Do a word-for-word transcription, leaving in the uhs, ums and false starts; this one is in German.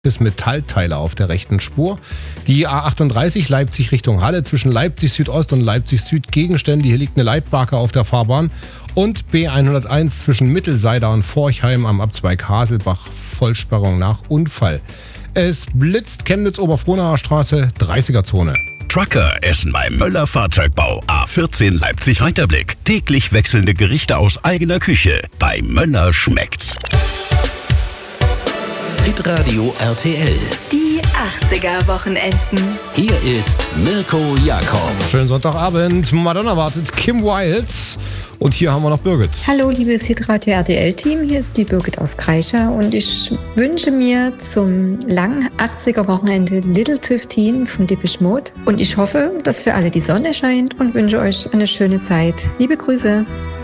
Metallteile auf der rechten Spur. Die A achtunddreißig Leipzig Richtung Halle zwischen Leipzig Südost und Leipzig Süd Gegenstände. Hier liegt eine Leitbarke auf der Fahrbahn. Und B hunderteins zwischen Mittelseider und Forchheim am Abzweig Haselbach. Vollsperrung nach Unfall. Es blitzt Chemnitz-Oberfrohnacher Straße, dreißiger-Zone. Trucker essen beim Möller Fahrzeugbau. A vierzehn Leipzig-Reiterblick. Täglich wechselnde Gerichte aus eigener Küche. Bei Möller schmeckt's. Hitradio R T L. Die achtziger-Wochenenden. Hier ist Mirko Jakob. Schönen Sonntagabend. Madonna wartet, Kim Wilde. Und hier haben wir noch Birgit. Hallo, liebes Hitradio R T L-Team. Hier ist die Birgit aus Kreischer. Und ich wünsche mir zum langen achtziger-Wochenende Little fünfzehn von Depeche Mode. Und ich hoffe, dass für alle die Sonne scheint und wünsche euch eine schöne Zeit. Liebe Grüße.